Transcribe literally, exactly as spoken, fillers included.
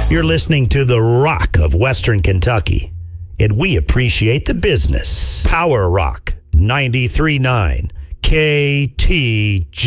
You're listening to the Rock of Western Kentucky, and we appreciate the business. Power Rock ninety-three point nine K T G.